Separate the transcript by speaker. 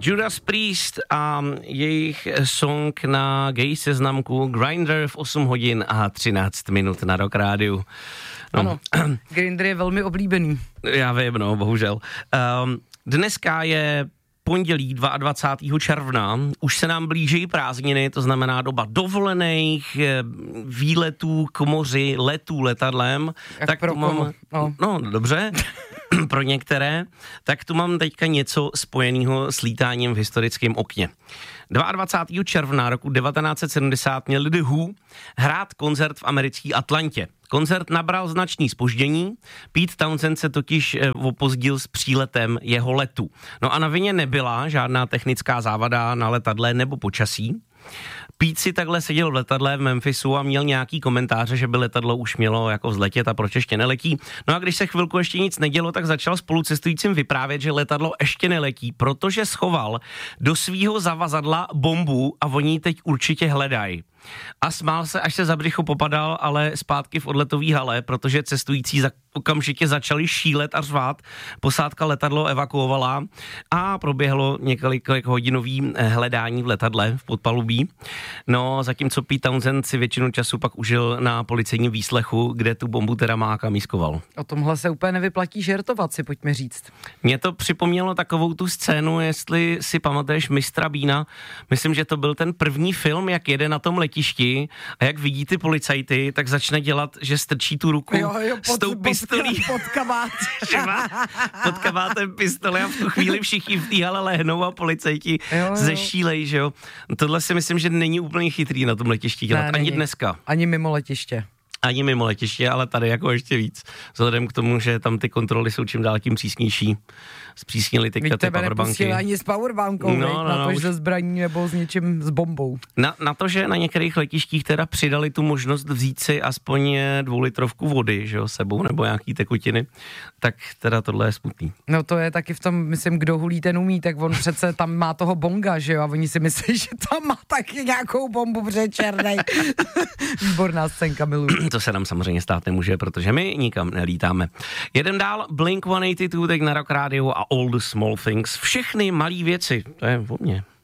Speaker 1: Judas Priest a jejich song na gay seznamku Grindr v 8 hodin a 13 minut na Rock Rádiu. No.
Speaker 2: Ano, Grindr je velmi oblíbený.
Speaker 1: Já vím, no, bohužel. Dneska je pondělí 22. června, už se nám blíží prázdniny, to znamená doba dovolených, výletů k moři, letů letadlem.
Speaker 2: Jak
Speaker 1: tak
Speaker 2: pro
Speaker 1: tu mám,
Speaker 2: koho?
Speaker 1: no dobře, pro některé, tak tu mám teďka něco spojeného s lítáním v historickém okně. 22. června roku 1970 měl The Who hrát koncert v americké Atlantě. Koncert nabral značný zpoždění, Pete Townshend se totiž opozdil s příletem jeho letu. No a na vině nebyla žádná technická závada na letadle nebo počasí. Pete si takhle seděl v letadle v Memphisu a měl nějaký komentáře, že by letadlo už mělo jako vzletět a proč ještě neletí. No a když se chvilku ještě nic nedělo, tak začal spolucestujícím vyprávět, že letadlo ještě neletí, protože schoval do svýho zavazadla bombu a oni ji teď určitě hledají. A smál se, až se za břicho popadal, ale zpátky v odletové hale, protože cestující okamžitě začali šílet a řvát. Posádka letadlo evakuovala a proběhlo několik hodinový hledání v letadle v podpalubí. No, zatímco Pete Townshend si většinu času pak užil na policejním výslechu, kde tu bombu teda má kamískoval.
Speaker 2: O tomhle se úplně nevyplatí žertovat, si pojďme říct.
Speaker 1: Mně to připomnělo takovou tu scénu, jestli si pamatuješ Mistra Beana. Myslím, že to byl ten první film, jak jede na tom letišti a jak vidí ty policajty, tak začne dělat, že strčí tu ruku s tou pistolí. Pod kabátem pistole a v tu chvíli všichni v té hale lehnou a policajti zešílej, že jo. Tohle si myslím, že není úplně chytrý na tom letišti dělat, ani dneska.
Speaker 2: Ani mimo letiště.
Speaker 1: Ani mimo letiště, ale tady jako ještě víc. Vzhledem k tomu, že tam ty kontroly jsou čím dál tím přísnější. Zpřísnili teďka ty powerbanky.
Speaker 2: Nepustili ani s powerbankou, na to, se zbraní nebo s něčím s bombou.
Speaker 1: Na to, že na některých letištích teda přidali tu možnost vzít si aspoň 2litrovku vody, že jo, sebou, nebo nějaký tekutiny, tak teda tohle je smutný.
Speaker 2: No to je taky v tom, myslím, kdo hulí ten umí, tak on přece tam má toho bonga, že jo, a oni si myslí, že tam má taky nějakou bombu přečernej. Výborná scénka, miluji.
Speaker 1: To se nám samozřejmě stát nemůže, protože my nikam nelítáme. Jedem dál, Blink-182, teď na Rock Radio a All the Small Things. Všechny malý věci, to je o mně.